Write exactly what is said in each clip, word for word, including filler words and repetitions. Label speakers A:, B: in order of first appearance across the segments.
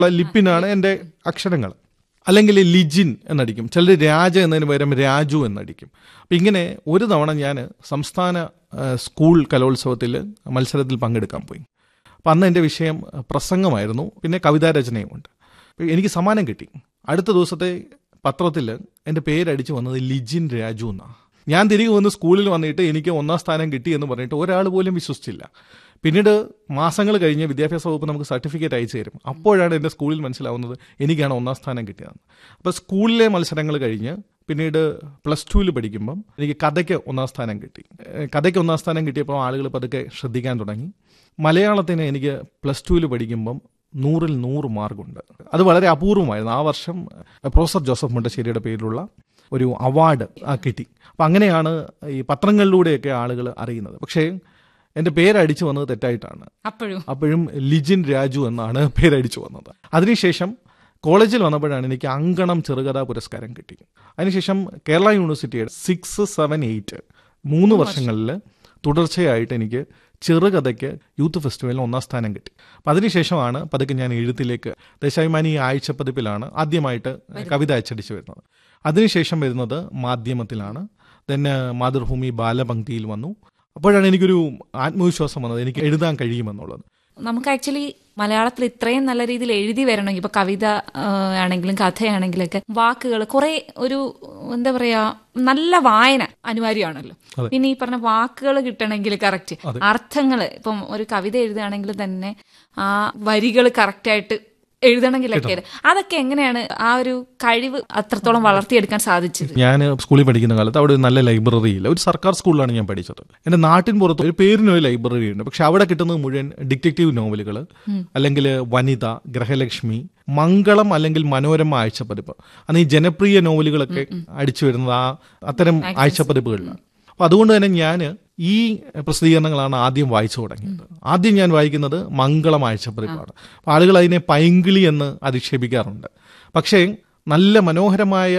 A: ലിപ്പിനാണ് എൻ്റെ അക്ഷരങ്ങൾ. അല്ലെങ്കിൽ ലിജിൻ എന്നടിക്കും, ചിലർ രാജ എന്നതിന് പകരം രാജു എന്നടിക്കും. അപ്പം ഇങ്ങനെ ഒരു തവണ ഞാൻ സംസ്ഥാന സ്കൂൾ കലോത്സവത്തിൽ മത്സരത്തിൽ പങ്കെടുക്കാൻ പോയി. അപ്പം അന്ന് എൻ്റെ വിഷയം പ്രസംഗമായിരുന്നു, പിന്നെ കവിതാരചനയുമുണ്ട്. എനിക്ക് സമ്മാനം കിട്ടി. അടുത്ത ദിവസത്തെ പത്രത്തിൽ എൻ്റെ പേരടിച്ച് വന്നത് ലിജിൻ രാജു എന്നാണ്. ഞാൻ തിരികെ വന്ന് സ്കൂളിൽ വന്നിട്ട് എനിക്ക് ഒന്നാം സ്ഥാനം കിട്ടി എന്ന് പറഞ്ഞിട്ട് ഒരാൾ പോലും വിശ്വസിച്ചില്ല. പിന്നീട് മാസങ്ങൾ കഴിഞ്ഞ് വിദ്യാഭ്യാസ വകുപ്പ് നമുക്ക് സർട്ടിഫിക്കറ്റ് അയച്ചു തരും. അപ്പോഴാണ് എൻ്റെ സ്കൂളിൽ മനസ്സിലാവുന്നത് എനിക്കാണ് ഒന്നാം സ്ഥാനം കിട്ടിയതെന്ന്. അപ്പോൾ സ്കൂളിലെ മത്സരങ്ങൾ കഴിഞ്ഞ് പിന്നീട് പ്ലസ് ടുവിൽ പഠിക്കുമ്പം എനിക്ക് കഥയ്ക്ക് ഒന്നാം സ്ഥാനം കിട്ടി. കഥയ്ക്ക് ഒന്നാം സ്ഥാനം കിട്ടിയപ്പോൾ ആളുകൾ പതുക്കെ ശ്രദ്ധിക്കാൻ തുടങ്ങി. മലയാളത്തിന് എനിക്ക് പ്ലസ് ടുവിൽ പഠിക്കുമ്പം നൂറിൽ നൂറ് മാർക്കുണ്ട്. അത് വളരെ അപൂർവമായിരുന്നു. ആ വർഷം പ്രൊഫസർ ജോസഫ് മുണ്ടശ്ശേരിയുടെ പേരിലുള്ള ഒരു അവാർഡ് കിട്ടി. അപ്പം അങ്ങനെയാണ് ഈ പത്രങ്ങളിലൂടെയൊക്കെ ആളുകൾ അറിയുന്നത്. പക്ഷേ എൻ്റെ പേരടിച്ചു വന്നത് തെറ്റായിട്ടാണ്.
B: അപ്പോഴും
A: അപ്പോഴും ലിജിൻ രാജു എന്നാണ് പേരടിച്ചു വന്നത്. അതിനുശേഷം കോളേജിൽ വന്നപ്പോഴാണ് എനിക്ക് അങ്കണം ചെറുകഥാ പുരസ്കാരം കിട്ടി. അതിനുശേഷം കേരള യൂണിവേഴ്സിറ്റിയുടെ സിക്സ് സെവൻ എയ്റ്റ് മൂന്ന് വർഷങ്ങളിൽ തുടർച്ചയായിട്ട് എനിക്ക് ചെറുകഥയ്ക്ക് യൂത്ത് ഫെസ്റ്റിവലിൽ ഒന്നാം സ്ഥാനം കിട്ടി. അപ്പം അതിനുശേഷമാണ് പതുക്കെ ഞാൻ എഴുത്തിലേക്ക്, ദേശാഭിമാനി ആഴ്ചപ്പതിപ്പിലാണ് ആദ്യമായിട്ട് കവിത അച്ചടിച്ച് വരുന്നത്. അതിനുശേഷം വരുന്നത് മാധ്യമത്തിലാണ്. പിന്നെ മാതൃഭൂമി ബാലപംക്തിയിൽ വന്നു. അപ്പോഴാണ് എനിക്കൊരു ആത്മവിശ്വാസം വന്നത്, എനിക്ക് എഴുതാൻ കഴിയുമെന്നുള്ളത്.
B: നമുക്ക് ആക്ച്വലി മലയാളത്തിൽ ഇത്രയും നല്ല രീതിയിൽ എഴുതി വരണമെങ്കിൽ ഇപ്പൊ കവിത ആണെങ്കിലും കഥയാണെങ്കിലൊക്കെ വാക്കുകൾ കുറെ ഒരു എന്താ പറയാ നല്ല വായന അനിവാര്യമാണല്ലോ. പിന്നെ ഈ പറഞ്ഞ വാക്കുകൾ കിട്ടണമെങ്കിൽ കറക്റ്റ് അർത്ഥങ്ങൾ, ഇപ്പം ഒരു കവിത എഴുതുകയാണെങ്കിൽ തന്നെ ആ വരികൾ കറക്റ്റായിട്ട് എഴുതണമെങ്കിലൊക്കെ അതൊക്കെ എങ്ങനെയാണ് ആ ഒരു കഴിവ് അത്രത്തോളം വളർത്തിയെടുക്കാൻ സാധിച്ചത്?
A: ഞാൻ സ്കൂളിൽ പഠിക്കുന്ന കാലത്ത് അവിടെ ഒരു നല്ല ലൈബ്രറി ഇല്ല. ഒരു സർക്കാർ സ്കൂളിലാണ് ഞാൻ പഠിച്ചത്. എൻ്റെ നാട്ടിൻ പുറത്ത് ഒരു പേരിനൊരു ലൈബ്രറി ഉണ്ട്. പക്ഷെ അവിടെ കിട്ടുന്നത് മുഴുവൻ ഡിറ്റക്റ്റീവ് നോവലുകൾ, അല്ലെങ്കിൽ വനിത, ഗ്രഹലക്ഷ്മി, മംഗളം അല്ലെങ്കിൽ മനോരമ ആഴ്ചപ്പതിപ്പ്, അന്ന് ഈ ജനപ്രിയ നോവലുകളൊക്കെ അടിച്ചു വരുന്നത് ആ അത്തരം ആഴ്ചപ്പതിപ്പുകളിലാണ്. അപ്പം അതുകൊണ്ട് തന്നെ ഞാൻ ഈ പ്രസിദ്ധീകരണങ്ങളാണ് ആദ്യം വായിച്ചു തുടങ്ങിയത്. ആദ്യം ഞാൻ വായിക്കുന്നത് മംഗളം ആഴ്ചപ്പതിപ്പാണ്. ആളുകൾ അതിനെ പൈങ്കിളി എന്ന് അധിക്ഷേപിക്കാറുണ്ട്. പക്ഷേ നല്ല മനോഹരമായ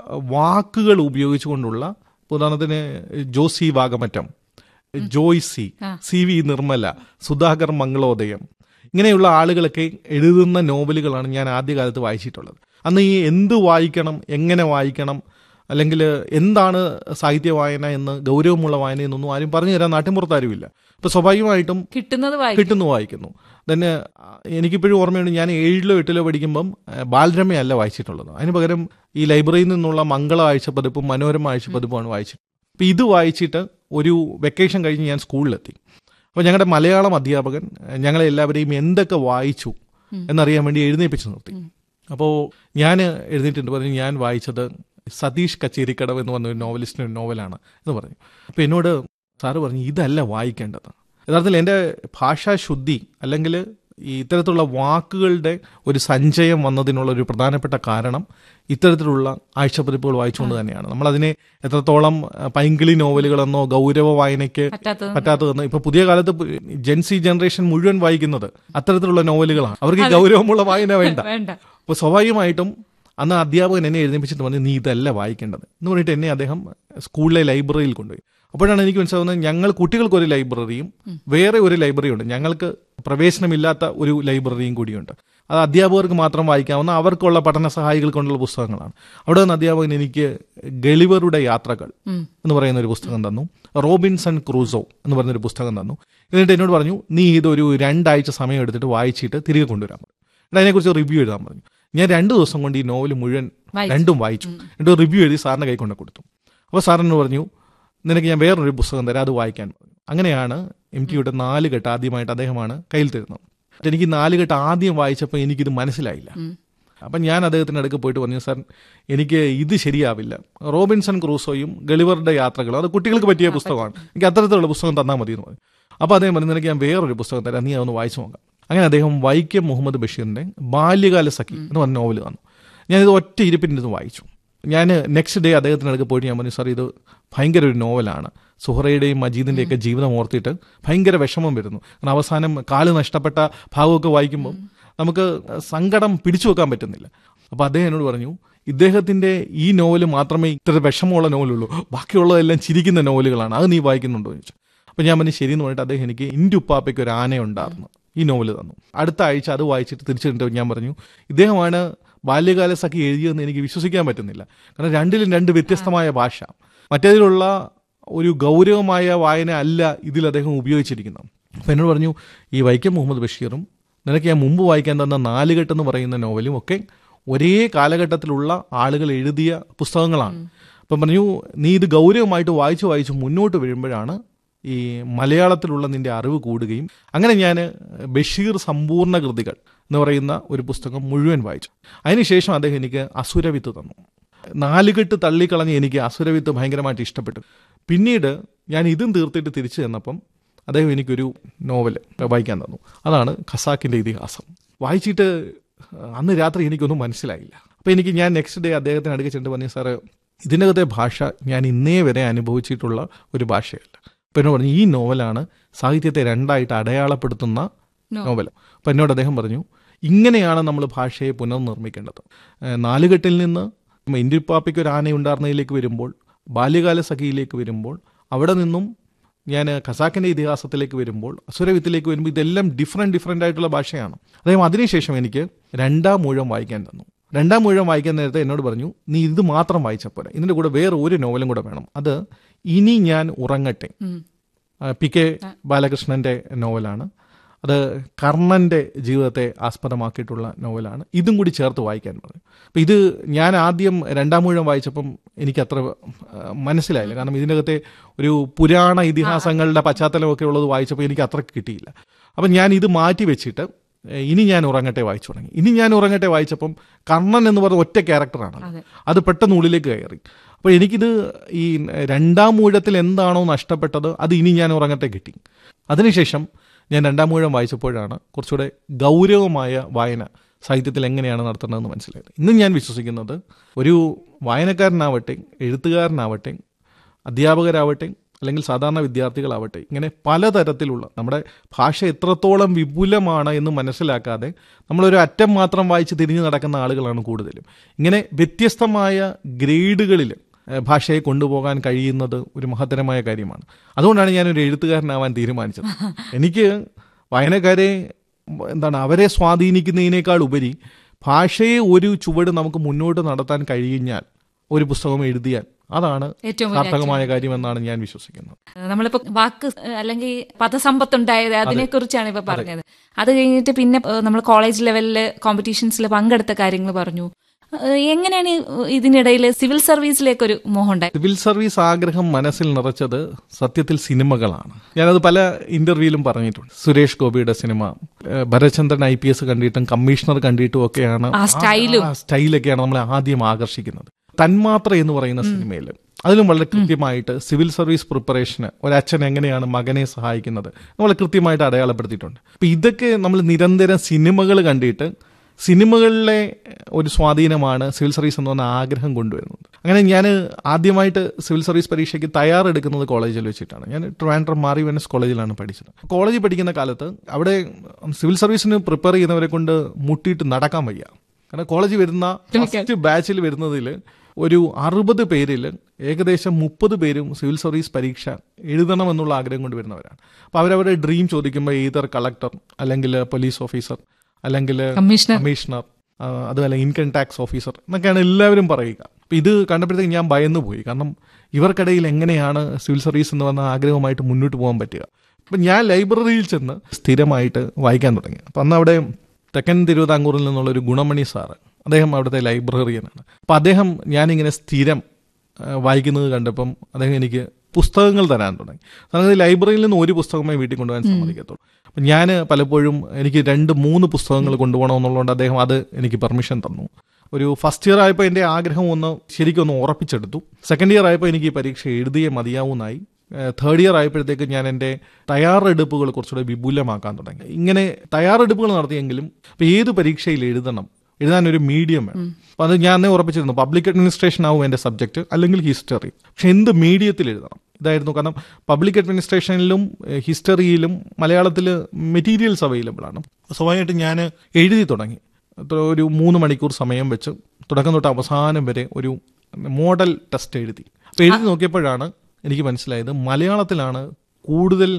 A: വാക്കുകൾ ഉപയോഗിച്ചുകൊണ്ടുള്ള, ഉദാഹരണത്തിന് ജോസി വാഗമറ്റം, ജോയ്സി, സി വി നിർമ്മല, സുധാകർ മംഗളോദയം, ഇങ്ങനെയുള്ള ആളുകളൊക്കെ എഴുതുന്ന നോവലുകളാണ് ഞാൻ ആദ്യകാലത്ത് വായിച്ചിട്ടുള്ളത്. അന്ന് ഈ എന്ത് വായിക്കണം, എങ്ങനെ വായിക്കണം, അല്ലെങ്കിൽ എന്താണ് സാഹിത്യ വായന എന്ന്, ഗൗരവമുള്ള വായന എന്നൊന്നും ആരും പറഞ്ഞു തരാൻ നാട്ടിൻപുറത്താരുമില്ല. ഇപ്പൊ സ്വാഭാവികമായിട്ടും
B: കിട്ടുന്നത്
A: കിട്ടുന്നു വായിക്കുന്നു. തന്നെ എനിക്കിപ്പോഴും ഓർമ്മയുണ്ട്, ഞാൻ ഏഴിലോ എട്ടിലോ പഠിക്കുമ്പം ബാലരമയല്ല വായിച്ചിട്ടുള്ളത്. അതിന് പകരം ഈ ലൈബ്രറിയിൽ നിന്നുള്ള മംഗള ആഴ്ചപ്പതിപ്പും മനോരമ ആഴ്ചപ്പതിപ്പുമാണ് വായിച്ചത്. അപ്പം ഇത് വായിച്ചിട്ട് ഒരു വെക്കേഷൻ കഴിഞ്ഞ് ഞാൻ സ്കൂളിലെത്തി. അപ്പോൾ ഞങ്ങളുടെ മലയാളം അധ്യാപകൻ ഞങ്ങളെ എല്ലാവരെയും എന്തൊക്കെ വായിച്ചു എന്നറിയാൻ വേണ്ടി എഴുന്നേൽപ്പിച്ച് നിർത്തി. അപ്പോൾ ഞാൻ എഴുന്നേറ്റിട്ട് പറഞ്ഞു, ഞാൻ വായിച്ചത് സതീഷ് കച്ചേരിക്കടവ് എന്ന് പറഞ്ഞ ഒരു നോവലിസ്റ്റിൻ്റെ ഒരു നോവലാണ് എന്ന് പറഞ്ഞു. അപ്പോൾ എന്നോട് സാറ് പറഞ്ഞു, ഇതല്ല വായിക്കേണ്ടത്. യഥാർത്ഥത്തിൽ എൻ്റെ ഭാഷാശുദ്ധി അല്ലെങ്കിൽ ഈ ഇത്തരത്തിലുള്ള വാക്കുകളുടെ ഒരു സഞ്ചയം വന്നതിനുള്ള ഒരു പ്രധാനപ്പെട്ട കാരണം ഇത്തരത്തിലുള്ള ആഴ്ചപ്പതിപ്പുകൾ വായിച്ചുകൊണ്ട് തന്നെയാണ്. നമ്മളതിനെ എത്രത്തോളം പൈങ്കിളി നോവലുകളെന്നോ ഗൗരവ വായനയ്ക്ക് പറ്റാത്തതെന്നോ, ഇപ്പൊ പുതിയ കാലത്ത് ജെൻസി ജനറേഷൻ മുഴുവൻ വായിക്കുന്നത് അത്തരത്തിലുള്ള നോവലുകളാണ്. അവർക്ക് ഗൗരവമുള്ള വായന വേണ്ട. അപ്പോൾ സ്വാഭാവികമായിട്ടും അന്ന് അധ്യാപകൻ എന്നെ എഴുന്നേൽപ്പിച്ചിട്ട് പറഞ്ഞു, നീ ഇതല്ല വായിക്കേണ്ടത് എന്ന് പറഞ്ഞിട്ട് എന്നെ അദ്ദേഹം സ്കൂളിലെ ലൈബ്രറിയിൽ കൊണ്ടുപോയി. അപ്പോഴാണ് എനിക്ക് മനസ്സിലാവുന്നത്, ഞങ്ങൾ കുട്ടികൾക്കൊരു ലൈബ്രറിയും വേറെ ഒരു ലൈബ്രറിയുണ്ട്, ഞങ്ങൾക്ക് പ്രവേശനമില്ലാത്ത ഒരു ലൈബ്രറിയും കൂടിയുണ്ട്. അത് അധ്യാപകർക്ക് മാത്രം വായിക്കാവുന്ന അവർക്കുള്ള പഠന സഹായികൾക്കുള്ള പുസ്തകങ്ങളാണ്. അവിടെ നിന്ന് അധ്യാപകൻ എനിക്ക് ഗളിവറുടെ യാത്രകൾ എന്ന് പറയുന്ന ഒരു പുസ്തകം തന്നു, റോബിൻസൺ ക്രൂസോ എന്ന് പറയുന്നൊരു പുസ്തകം തന്നു. എന്നിട്ട് എന്നോട് പറഞ്ഞു, നീ ഇതൊരു രണ്ടാഴ്ച സമയം എടുത്തിട്ട് വായിച്ചിട്ട് തിരികെ കൊണ്ടുവരാൻ പറഞ്ഞു. എന്നിട്ട് അതിനെക്കുറിച്ച് റിവ്യൂ എഴുതാൻ പറഞ്ഞു. ഞാൻ രണ്ട് ദിവസം കൊണ്ട് ഈ നോവൽ മുഴുവൻ രണ്ടും വായിച്ചു. എന്നിട്ട് റിവ്യൂ എഴുതി സാറിൻ്റെ കൈ കൊണ്ട് കൊടുത്തു. അപ്പോൾ സാറിന് പറഞ്ഞു, നിനക്ക് ഞാൻ വേറൊരു പുസ്തകം തരാം, അത് വായിക്കാൻ പറഞ്ഞു. അങ്ങനെയാണ് എം ടിയുടെ നാലുകെട്ട് ആദ്യമായിട്ട് അദ്ദേഹമാണ് കയ്യിൽ തരുന്നത്. എനിക്ക് നാലുകെട്ട് ആദ്യം വായിച്ചപ്പോൾ എനിക്കിത് മനസ്സിലായില്ല. അപ്പം ഞാൻ അദ്ദേഹത്തിൻ്റെ അടുക്ക് പോയിട്ട് പറഞ്ഞു, സാർ എനിക്ക് ഇത് ശരിയാവില്ല, റോബിൻസൺ ക്രൂസോയും ഗളിവറുടെ യാത്രകളും അത് കുട്ടികൾക്ക് പറ്റിയ പുസ്തകമാണ്, എനിക്ക് അത്തരത്തിലുള്ള പുസ്തകം തന്നാൽ മതി എന്ന് പറഞ്ഞു. അപ്പോൾ അദ്ദേഹം പറഞ്ഞു, നിനക്ക് ഞാൻ വേറൊരു പുസ്തകം തരാം, നീ അതൊന്ന് വായിച്ചു നോക്കാം. അങ്ങനെ അദ്ദേഹം വൈക്കം മുഹമ്മദ് ബഷീറിൻ്റെ ബാല്യകാല സഖി എന്ന് പറഞ്ഞ നോവൽ തന്നു. ഞാനിത് ഒറ്റ ഇരിപ്പിൻ്റെ ഇത് വായിച്ചു. ഞാൻ നെക്സ്റ്റ് ഡേ അദ്ദേഹത്തിൻ്റെ അടുക്ക് പോയിട്ട് ഞാൻ പറഞ്ഞു, സാർ ഇത് ഭയങ്കര ഒരു നോവലാണ്, സുഹറയുടെയും മജീദിൻ്റെയൊക്കെ ജീവിതം ഓർത്തിട്ട് ഭയങ്കര വിഷമം വരുന്നു. കാരണം അവസാനം കാല് നഷ്ടപ്പെട്ട ഭാഗമൊക്കെ വായിക്കുമ്പോൾ നമുക്ക് സങ്കടം പിടിച്ചു വെക്കാൻ പറ്റുന്നില്ല. അപ്പോൾ അദ്ദേഹം എന്നോട് പറഞ്ഞു, ഇദ്ദേഹത്തിൻ്റെ ഈ നോവൽ മാത്രമേ ഇത്ര വിഷമമുള്ള നോവലുള്ളൂ, ബാക്കിയുള്ളതെല്ലാം ചിരിക്കുന്ന നോവലുകളാണ്, അത് നീ വായിക്കുന്നുണ്ടോ എന്ന് ചോദിച്ചു. അപ്പോൾ ഞാൻ പറഞ്ഞു ശരിയെന്ന് പറഞ്ഞിട്ട് അദ്ദേഹം എനിക്ക് ഇൻ്റെ ഉപ്പാപ്പയ്ക്ക് ഒരു ആനയുണ്ടായിരുന്നു, ഈ നോവൽ തന്നു. അടുത്ത ആഴ്ച അത് വായിച്ചിട്ട് തിരിച്ചിട്ട് ഞാൻ പറഞ്ഞു, ഇദ്ദേഹമാണ് ബാല്യകാല സഖി എഴുതിയെന്ന് എനിക്ക് വിശ്വസിക്കാൻ പറ്റുന്നില്ല. കാരണം രണ്ടിലും രണ്ട് വ്യത്യസ്തമായ ഭാഷ. മറ്റേതിലുള്ള ഒരു ഗൗരവമായ വായന അല്ല ഇതിൽ അദ്ദേഹം ഉപയോഗിച്ചിരിക്കുന്നത്. അപ്പം എന്നോട് പറഞ്ഞു, ഈ വൈക്കം മുഹമ്മദ് ബഷീറും നിനക്ക് ഞാൻ മുമ്പ് വായിക്കാൻ തന്ന നാലുകെട്ടെന്ന് പറയുന്ന നോവലും ഒക്കെ ഒരേ കാലഘട്ടത്തിലുള്ള ആളുകൾ എഴുതിയ പുസ്തകങ്ങളാണ്. അപ്പം പറഞ്ഞു, നീ ഇത് ഗൗരവമായിട്ട് വായിച്ച് വായിച്ച് മുന്നോട്ട് വരുമ്പോഴാണ് ഈ മലയാളത്തിലുള്ള നിന്റെ അറിവ് കൂടുകയും. അങ്ങനെ ഞാൻ ബഷീർ സമ്പൂർണ്ണ കൃതികൾ എന്ന് പറയുന്ന ഒരു പുസ്തകം മുഴുവൻ വായിച്ചു. അതിനുശേഷം അദ്ദേഹം എനിക്ക് അസുരവിത്ത് തന്നു. നാലുകെട്ട് തള്ളിക്കളഞ്ഞ് എനിക്ക് അസുരവിത്ത് ഭയങ്കരമായിട്ട് ഇഷ്ടപ്പെട്ടു. പിന്നീട് ഞാൻ ഇതും തീർത്തിട്ട് തിരിച്ചു ചെന്നപ്പം അദ്ദേഹം എനിക്കൊരു നോവൽ വായിക്കാൻ തന്നു. അതാണ് ഖസാക്കിൻ്റെ ഇതിഹാസം. വായിച്ചിട്ട് അന്ന് രാത്രി എനിക്കൊന്നും മനസ്സിലായില്ല. അപ്പോൾ എനിക്ക് ഞാൻ നെക്സ്റ്റ് ഡേ അദ്ദേഹത്തിന് അടുക്ക ചെന്ന് പറഞ്ഞു, സാറ് ഇതിനകത്തെ ഭാഷ ഞാൻ ഇന്നേ വരെ അനുഭവിച്ചിട്ടുള്ള ഒരു ഭാഷയല്ല. അപ്പം എന്നോട് പറഞ്ഞു, ഈ നോവലാണ് സാഹിത്യത്തെ രണ്ടായിട്ട് അടയാളപ്പെടുത്തുന്ന നോവൽ. അപ്പം എന്നോട് അദ്ദേഹം പറഞ്ഞു, ഇങ്ങനെയാണ് നമ്മൾ ഭാഷയെ പുനർനിർമ്മിക്കേണ്ടത്. നാലുകെട്ടിൽ നിന്ന് ഇന്ത്യപ്പാപ്പയ്ക്ക് ഒരു ആനയുണ്ടായിരുന്നതിലേക്ക് വരുമ്പോൾ, ബാല്യകാല സഖിയിലേക്ക് വരുമ്പോൾ, അവിടെ നിന്നും ഞാൻ ഖസാക്കിൻ്റെ ഇതിഹാസത്തിലേക്ക് വരുമ്പോൾ, അസുരവിത്തിലേക്ക് വരുമ്പോൾ, ഇതെല്ലാം ഡിഫറെൻറ്റ് ഡിഫറെൻ്റ് ആയിട്ടുള്ള ഭാഷയാണ്. അദ്ദേഹം അതിനുശേഷം എനിക്ക് രണ്ടാം മൂഴം വായിക്കാൻ തന്നു. രണ്ടാം മൂഴം വായിക്കാൻ നേരത്തെ എന്നോട് പറഞ്ഞു, നീ ഇത് മാത്രം വായിച്ചാൽ പോരാ, ഇതിൻ്റെ കൂടെ വേറെ ഒരു നോവലും കൂടെ വേണം. അത് ഇനി ഞാൻ ഉറങ്ങട്ടെ, പി കെ ബാലകൃഷ്ണൻ്റെ നോവലാണ്. അത് കർണൻ്റെ ജീവിതത്തെ ആസ്പദമാക്കിയിട്ടുള്ള നോവലാണ്. ഇതും കൂടി ചേർത്ത് വായിക്കാൻ പറഞ്ഞു. അപ്പം ഇത് ഞാൻ ആദ്യം രണ്ടാം മൂഴം വായിച്ചപ്പം എനിക്കത്ര മനസ്സിലായില്ല. കാരണം ഇതിനകത്തെ ഒരു പുരാണ ഇതിഹാസങ്ങളുടെ പശ്ചാത്തലമൊക്കെ ഉള്ളത് വായിച്ചപ്പോൾ എനിക്ക് അത്ര കിട്ടിയില്ല. അപ്പം ഞാൻ ഇത് മാറ്റി വെച്ചിട്ട് ഇനി ഞാൻ ഉറങ്ങട്ടെ വായിച്ചു തുടങ്ങി. ഇനി ഞാൻ ഉറങ്ങട്ടെ വായിച്ചപ്പം കർണൻ എന്ന് പറഞ്ഞ ഒറ്റ ക്യാരക്ടറാണ്, അത് പെട്ടെന്ന് ഉള്ളിലേക്ക് കയറി. അപ്പോൾ എനിക്കിത് ഈ രണ്ടാം മൂഴത്തിൽ എന്താണോ നഷ്ടപ്പെട്ടത് അത് ഇനി ഞാൻ ഉറങ്ങട്ടെ കിട്ടി. അതിനുശേഷം ഞാൻ രണ്ടാം മൂഴം വായിച്ചപ്പോഴാണ് കുറച്ചുകൂടെ ഗൗരവമായ വായന സാഹിത്യത്തിൽ എങ്ങനെയാണ് നടത്തുന്നതെന്ന് മനസ്സിലായത്. ഇന്നും ഞാൻ വിശ്വസിക്കുന്നത് ഒരു വായനക്കാരനാവട്ടെ, എഴുത്തുകാരനാവട്ടെ, അധ്യാപകരാവട്ടെ, അല്ലെങ്കിൽ സാധാരണ വിദ്യാർത്ഥികളാവട്ടെ, ഇങ്ങനെ പലതരത്തിലുള്ള നമ്മുടെ ഭാഷ എത്രത്തോളം വിപുലമാണ് എന്ന് മനസ്സിലാക്കാതെ നമ്മളൊരു അറ്റം മാത്രം വായിച്ച് തിരിഞ്ഞു നടക്കുന്ന ആളുകളാണ് കൂടുതലും. ഇങ്ങനെ വ്യത്യസ്തമായ ഗ്രേഡുകളിൽ ഭാഷയെ കൊണ്ടുപോകാൻ കഴിയുന്നത് ഒരു മഹത്തരമായ കാര്യമാണ്. അതുകൊണ്ടാണ് ഞാനൊരു എഴുത്തുകാരനാവാൻ തീരുമാനിച്ചത്. എനിക്ക് വായനക്കാരെ എന്താണ് അവരെ സ്വാധീനിക്കുന്നതിനേക്കാൾ ഉപരി ഭാഷയെ ഒരു ചുവട് നമുക്ക് മുന്നോട്ട് നടത്താൻ കഴിഞ്ഞാൽ, ഒരു പുസ്തകം എഴുതിയാൽ, അതാണ് സാർത്ഥകമായ കാര്യമെന്നാണ് ഞാൻ വിശ്വസിക്കുന്നത്.
B: നമ്മളിപ്പോ വാക്ക് അല്ലെങ്കിൽ പദസമ്പത്തുണ്ടായത് അതിനെ കുറിച്ചാണ് ഇപ്പൊ പറഞ്ഞത്. അത് കഴിഞ്ഞിട്ട് പിന്നെ നമ്മൾ കോളേജ് ലെവലില് കോമ്പറ്റീഷൻസിൽ പങ്കെടുത്ത കാര്യങ്ങൾ പറഞ്ഞു. എങ്ങനെയാണ് ഇതിനിടയിൽ സിവിൽ സർവീസിലേക്കൊരു മോഹം ഉണ്ടായത്?
A: സിവിൽ സർവീസ് ആഗ്രഹം മനസ്സിൽ നിറച്ചത് സത്യത്തിൽ സിനിമകളാണ്. ഞാനത് പല ഇന്റർവ്യൂവിലും പറഞ്ഞിട്ടുണ്ട്. സുരേഷ് ഗോപിയുടെ cinema, Bharachandran I P S കണ്ടിട്ടും കമ്മീഷണർ കണ്ടിട്ടും ഒക്കെയാണ് സ്റ്റൈലൊക്കെയാണ് നമ്മളെ ആദ്യം ആകർഷിക്കുന്നത്. തന്മാത്ര എന്ന് പറയുന്ന സിനിമയിൽ അതിലും വളരെ കൃത്യമായിട്ട് സിവിൽ സർവീസ് പ്രിപ്പറേഷന് ഒരച്ഛൻ എങ്ങനെയാണ് മകനെ സഹായിക്കുന്നത് നമ്മൾ കൃത്യമായിട്ട് അടയാളപ്പെടുത്തിയിട്ടുണ്ട്. അപ്പം ഇതൊക്കെ നമ്മൾ നിരന്തരം സിനിമകൾ കണ്ടിട്ട് സിനിമകളിലെ ഒരു സ്വാധീനമാണ് സിവിൽ സർവീസ് എന്ന് പറഞ്ഞ ആഗ്രഹം കൊണ്ടുവരുന്നത്. അങ്ങനെ ഞാൻ ആദ്യമായിട്ട് സിവിൽ സർവീസ് പരീക്ഷയ്ക്ക് തയ്യാറെടുക്കുന്നത് കോളേജിൽ വെച്ചിട്ടാണ്. ഞാൻ ട്രിവാൻഡ്രം മാറി വെനസ് കോളേജിലാണ് പഠിച്ചത്. കോളേജിൽ പഠിക്കുന്ന കാലത്ത് അവിടെ സിവിൽ സർവീസിന് പ്രിപ്പയർ ചെയ്യുന്നവരെ കൊണ്ട് മുട്ടിയിട്ട് നടക്കാൻ വയ്യ. കാരണം കോളേജിൽ വരുന്ന ഫസ്റ്റ് ബാച്ചിൽ വരുന്നതിൽ ഒരു അറുപത് പേരിൽ ഏകദേശം മുപ്പത് പേരും സിവിൽ സർവീസ് പരീക്ഷ എഴുതണമെന്നുള്ള ആഗ്രഹം കൊണ്ട് വരുന്നവരാണ്. അപ്പോൾ അവരവരുടെ ഡ്രീം ചോദിക്കുമ്പോൾ ഈതർ കളക്ടർ, അല്ലെങ്കിൽ പോലീസ് ഓഫീസർ, അല്ലെങ്കിൽ കമ്മീഷണർ, അതുപോലെ ഇൻകം ടാക്സ് ഓഫീസർ എന്നൊക്കെയാണ് എല്ലാവരും പറയുക. അപ്പം ഇത് കണ്ടപ്പോഴത്തേക്ക് ഞാൻ ഭയന്നു പോയി. കാരണം ഇവർക്കിടയിൽ എങ്ങനെയാണ് സിവിൽ സർവീസ് എന്ന് പറഞ്ഞ ആഗ്രഹമായിട്ട് മുന്നോട്ട് പോകാൻ പറ്റുക. അപ്പം ഞാൻ ലൈബ്രറിയിൽ ചെന്ന് സ്ഥിരമായിട്ട് വായിക്കാൻ തുടങ്ങി. അപ്പം അന്ന് അവിടെ തെക്കൻ തിരുവിതാംകൂറിൽ നിന്നുള്ളൊരു ഗുണമണി സാറ്, അദ്ദേഹം അവിടുത്തെ ലൈബ്രറിയനാണ്. അപ്പം അദ്ദേഹം ഞാനിങ്ങനെ സ്ഥിരം വായിക്കുന്നത് കണ്ടപ്പം അദ്ദേഹം എനിക്ക് പുസ്തകങ്ങൾ തരാൻ തുടങ്ങി. അതായത് ലൈബ്രറിയിൽ നിന്ന് ഒരു പുസ്തകമേ വീട്ടിൽ കൊണ്ടുപോകാൻ സമ്മതിക്കത്തുള്ളൂ. അപ്പം ഞാൻ പലപ്പോഴും എനിക്ക് രണ്ട് മൂന്ന് പുസ്തകങ്ങൾ കൊണ്ടുപോകണമെന്നുള്ളതുകൊണ്ട് അദ്ദേഹം അത് എനിക്ക് പെർമിഷൻ തന്നു. ഒരു ഫസ്റ്റ് ഇയർ ആയപ്പോൾ എൻ്റെ ആഗ്രഹം ഒന്ന് ശരിക്കും ഒന്ന് ഉറപ്പിച്ചെടുത്തു. സെക്കൻഡ് ഇയർ ആയപ്പോൾ എനിക്ക് ഈ പരീക്ഷ എഴുതിയേ മതിയാവുന്നായി. തേർഡ് ഇയർ ആയപ്പോഴത്തേക്ക് ഞാൻ എൻ്റെ തയ്യാറെടുപ്പുകൾ കുറച്ചുകൂടെ വിപുലമാക്കാൻ തുടങ്ങി. ഇങ്ങനെ തയ്യാറെടുപ്പുകൾ നടത്തിയെങ്കിലും ഇപ്പം ഏത് പരീക്ഷയിൽ എഴുതണം, എഴുതാനൊരു മീഡിയം വേണം. അപ്പം അത് ഞാൻ അന്നേ ഉറപ്പിച്ചിരുന്നു. പബ്ലിക് അഡ്മിനിസ്ട്രേഷൻ ആവും എൻ്റെ സബ്ജക്റ്റ്, അല്ലെങ്കിൽ ഹിസ്റ്ററി. പക്ഷെ എന്ത് മീഡിയത്തിൽ എഴുതണം ഇതായിരുന്നു. കാരണം പബ്ലിക് അഡ്മിനിസ്ട്രേഷനിലും ഹിസ്റ്ററിയിലും മലയാളത്തിൽ മെറ്റീരിയൽസ് അവൈലബിൾ ആണ്. സ്വാഭാവികമായിട്ട് ഞാൻ എഴുതി തുടങ്ങി. ഒരു മൂന്ന് മണിക്കൂർ സമയം വെച്ച് തുടക്കം തൊട്ട് അവസാനം വരെ ഒരു മോഡൽ ടെസ്റ്റ് എഴുതി. അപ്പോൾ എഴുതി നോക്കിയപ്പോഴാണ് എനിക്ക് മനസ്സിലായത് മലയാളത്തിലാണ് കൂടുതൽ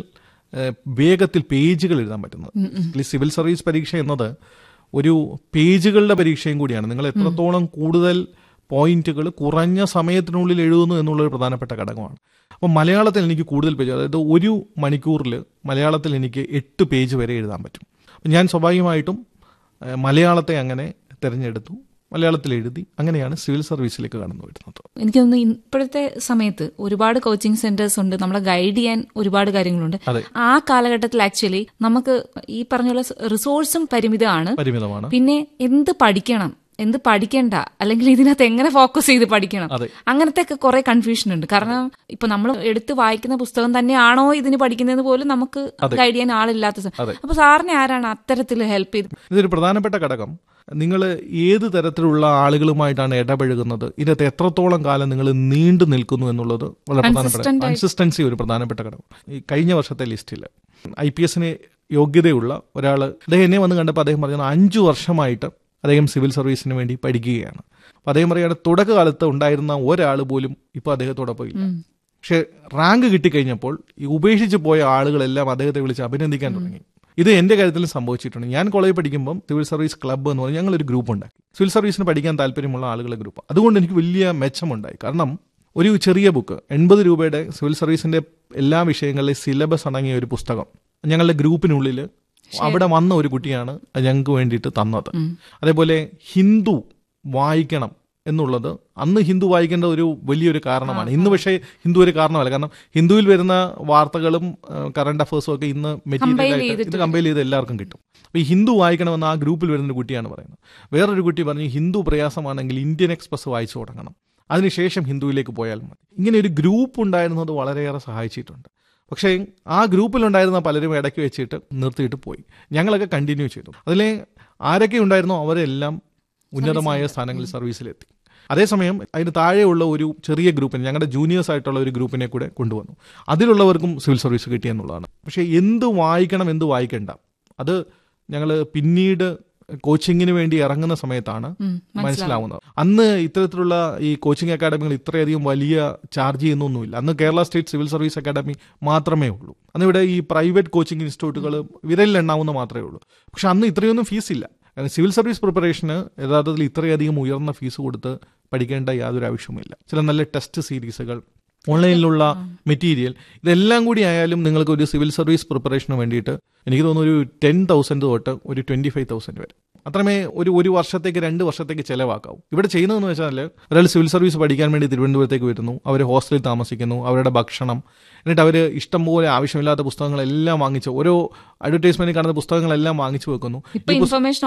A: വേഗത്തിൽ പേജുകൾ എഴുതാൻ പറ്റുന്നത്. സിവിൽ സർവീസ് പരീക്ഷ എന്നത് ഒരു പേജുകളുടെ പരീക്ഷയും കൂടിയാണ്. നിങ്ങൾ എത്രത്തോളം കൂടുതൽ പോയിന്റുകൾ കുറഞ്ഞ സമയത്തിനുള്ളിൽ എഴുതുന്നു എന്നുള്ളൊരു പ്രധാനപ്പെട്ട ഘടകമാണ്. അപ്പോൾ മലയാളത്തിൽ എനിക്ക് കൂടുതൽ പേജ്, അതായത് ഒരു മണിക്കൂറിൽ മലയാളത്തിൽ എനിക്ക് എട്ട് പേജ് വരെ എഴുതാൻ പറ്റും. അപ്പം ഞാൻ സ്വാഭാവികമായിട്ടും മലയാളത്തെ അങ്ങനെ തിരഞ്ഞെടുത്തു, മലയാളത്തിൽ എഴുതി, അങ്ങനെയാണ് സിവിൽ സർവീസിലേക്ക് കടന്നു വരുന്നത്.
B: എനിക്ക് തോന്നുന്നു ഇപ്പോഴത്തെ സമയത്ത് ഒരുപാട് കോച്ചിങ് സെന്റേഴ്സ് ഉണ്ട്, നമ്മളെ ഗൈഡ് ചെയ്യാൻ ഒരുപാട് കാര്യങ്ങളുണ്ട്. ആ കാലഘട്ടത്തിൽ ആക്ച്വലി നമുക്ക് ഈ പറഞ്ഞ റിസോഴ്സും പരിമിതമാണ്
A: പരിമിതമാണ്
B: പിന്നെ എന്ത് പഠിക്കണം, എന്ത് പഠിക്കണ്ട, അല്ലെങ്കിൽ ഇതിനകത്ത് എങ്ങനെ ഫോക്കസ് ചെയ്ത് പഠിക്കണം, അങ്ങനത്തെ ഒക്കെ കുറെ കൺഫ്യൂഷൻ ഉണ്ട്. കാരണം ഇപ്പൊ നമ്മൾ എടുത്ത് വായിക്കുന്ന പുസ്തകം തന്നെയാണോ ഇതിന് പഠിക്കുന്നതെന്ന് പോലും നമുക്ക് ഗൈഡ് ചെയ്യാൻ ആളില്ലാത്ത. അപ്പൊ സാറിനെ ആരാണ് അത്തരത്തിൽ ഹെൽപ്പ് ചെയ്ത്?
A: ഇതൊരു പ്രധാനപ്പെട്ട ഘടകം. നിങ്ങൾ ഏത് തരത്തിലുള്ള ആളുകളുമായിട്ടാണ് ഇടപഴകുന്നത്, ഇതിനകത്ത് എത്രത്തോളം കാലം നിങ്ങൾ നീണ്ടു നിൽക്കുന്നു എന്നുള്ളത് വളരെ പ്രധാനപ്പെട്ട. കൺസിസ്റ്റൻസി ഒരു പ്രധാനപ്പെട്ട ഘടകം. ഈ കഴിഞ്ഞ വർഷത്തെ ലിസ്റ്റിൽ ഐ പി എസിന് യോഗ്യതയുള്ള ഒരാൾ, അദ്ദേഹം എന്നെ വന്ന് കണ്ടപ്പോൾ അദ്ദേഹം പറഞ്ഞത് അഞ്ചു വർഷമായിട്ട് അദ്ദേഹം സിവിൽ സർവീസിന് വേണ്ടി പഠിക്കുകയാണ്. അപ്പോൾ അദ്ദേഹം പറയുകയാണ് തുടക്കകാലത്ത് ഉണ്ടായിരുന്ന ഒരാൾ പോലും ഇപ്പോൾ അദ്ദേഹത്തോടൊപ്പം ഇല്ല. പക്ഷെ റാങ്ക് കിട്ടിക്കഴിഞ്ഞപ്പോൾ ഈ ഉപേക്ഷിച്ച് പോയ ആളുകളെല്ലാം അദ്ദേഹത്തെ വിളിച്ച് അഭിനന്ദിക്കാൻ തുടങ്ങി. ഇത് എൻ്റെ കാര്യത്തിലും സംഭവിച്ചിട്ടുണ്ട്. ഞാൻ കോളേജിൽ പഠിക്കുമ്പം സിവിൽ സർവീസ് ക്ലബ്ബ് എന്ന് പറഞ്ഞാൽ ഞങ്ങളൊരു ഗ്രൂപ്പ് ഉണ്ടാക്കി, സിവിൽ സർവീസിന് പഠിക്കാൻ താല്പര്യമുള്ള ആളുകളുടെ ഗ്രൂപ്പ്. അതുകൊണ്ട് എനിക്ക് വലിയ മെച്ചമുണ്ടായി. കാരണം ഒരു ചെറിയ ബുക്ക്, എൺപത് രൂപയുടെ സിവിൽ സർവീസിൻ്റെ എല്ലാ വിഷയങ്ങളിലെ സിലബസ് അടങ്ങിയ ഒരു പുസ്തകം ഞങ്ങളുടെ ഗ്രൂപ്പിനുള്ളിൽ അവിടെ വന്ന ഒരു കുട്ടിയാണ് ഞങ്ങൾക്ക് വേണ്ടിയിട്ട് തന്നത്. അതേപോലെ ഹിന്ദു വായിക്കണം എന്നുള്ളത് അന്ന് ഹിന്ദു വായിക്കേണ്ട ഒരു വലിയൊരു കാരണമാണ്. ഇന്ന് പക്ഷേ ഹിന്ദു ഒരു കാരണമല്ല. കാരണം ഹിന്ദുവിൽ വരുന്ന വാർത്തകളും കറണ്ട് അഫേഴ്സും ഒക്കെ ഇന്ന് മെറ്റീരിയൽ ഇത് കമ്പൈൽ ചെയ്ത് എല്ലാവർക്കും കിട്ടും. അപ്പോൾ ഈ ഹിന്ദു വായിക്കണമെന്ന് ആ ഗ്രൂപ്പിൽ വരുന്നൊരു കുട്ടിയാണ് പറയുന്നത്. വേറൊരു കുട്ടി പറഞ്ഞു ഹിന്ദു പ്രയാസമാണെങ്കിൽ ഇന്ത്യൻ എക്സ്പ്രസ് വായിച്ചു തുടങ്ങണം, അതിനുശേഷം ഹിന്ദുവിലേക്ക് പോയാൽ മതി. ഇങ്ങനെ ഒരു ഗ്രൂപ്പ് ഉണ്ടായിരുന്നത് വളരെയേറെ സഹായിച്ചിട്ടുണ്ട്. പക്ഷേ ആ ഗ്രൂപ്പിലുണ്ടായിരുന്ന പലരും ഇടയ്ക്ക് വെച്ചിട്ട് നിർത്തിയിട്ട് പോയി. ഞങ്ങളൊക്കെ കണ്ടിന്യൂ ചെയ്തു. അതിലെ ആരൊക്കെ ഉണ്ടായിരുന്നോ അവരെല്ലാം ഉന്നതമായ സ്ഥാനങ്ങളിൽ സർവീസിലെത്തി. അതേസമയം അതിന് താഴെയുള്ള ഒരു ചെറിയ ഗ്രൂപ്പിന്, ഞങ്ങളുടെ ജൂനിയേഴ്സ് ആയിട്ടുള്ള ഒരു ഗ്രൂപ്പിനെ കൂടെ കൊണ്ടുവന്നു. അതിലുള്ളവർക്കും സിവിൽ സർവീസ് കിട്ടിയെന്നുള്ളതാണ്. പക്ഷേ എന്ത് വായിക്കണം എന്ത് വായിക്കണ്ട അത് ഞങ്ങൾ പിന്നീട് കോച്ചിങ്ങിന് വേണ്ടി ഇറങ്ങുന്ന സമയത്താണ് മനസ്സിലാവുന്നത്. അന്ന് ഇത്തരത്തിലുള്ള ഈ കോച്ചിങ് അക്കാഡമികൾ ഇത്രയധികം വലിയ ചാർജ് ചെയ്യുന്നൊന്നുമില്ല. അന്ന് Kerala state civil service academy മാത്രമേ ഉള്ളൂ. അന്ന് ഇവിടെ ഈ പ്രൈവറ്റ് കോച്ചിങ് ഇൻസ്റ്റിറ്റ്യൂട്ടുകൾ വിരലിലെണ്ണാവുന്ന മാത്രമേ ഉള്ളൂ. പക്ഷെ അന്ന് ഇത്രയൊന്നും ഫീസില്ല. കാരണം സിവിൽ സർവീസ് പ്രിപ്പറേഷന് യഥാർത്ഥത്തിൽ ഇത്രയധികം ഉയർന്ന ഫീസ് കൊടുത്ത് പഠിക്കേണ്ട യാതൊരു ആവശ്യവുമില്ല. ചില നല്ല ടെസ്റ്റ് സീരീസുകൾ, ഓൺലൈനിലുള്ള മെറ്റീരിയൽ, ഇതെല്ലാം കൂടി ആയാലും നിങ്ങൾക്ക് ഒരു സിവിൽ സർവീസ് പ്രിപ്പറേഷന് വേണ്ടിയിട്ട് എനിക്ക് തോന്നുന്നു ഒരു ടെൻ തൗസൻഡ് തൊട്ട് ഒരു ട്വൻറ്റി ഫൈവ് തൗസൻഡ് വരെ അത്രമേ ഒരു ഒരു വർഷത്തേക്ക് രണ്ട് വർഷത്തേക്ക് ചിലവാക്കാവും. ഇവിടെ ചെയ്യുന്നതെന്ന് വെച്ചാൽ ഒരാൾ സിവിൽ സർവീസ് പഠിക്കാൻ വേണ്ടി തിരുവനന്തപുരത്തേക്ക് വരുന്നു, അവർ ഹോസ്റ്റലിൽ താമസിക്കുന്നു, അവരുടെ ഭക്ഷണം, എന്നിട്ട് അവർ ഇഷ്ടംപോലെ ആവശ്യമില്ലാത്ത പുസ്തകങ്ങളെല്ലാം വാങ്ങിച്ച് ഓരോ അഡ്വർടൈസ്മെന്റിൽ കാണുന്ന പുസ്തകങ്ങളെല്ലാം വാങ്ങിച്ചു വെക്കുന്നു.
B: ഇപ്പൊ ഇൻഫർമേഷൻ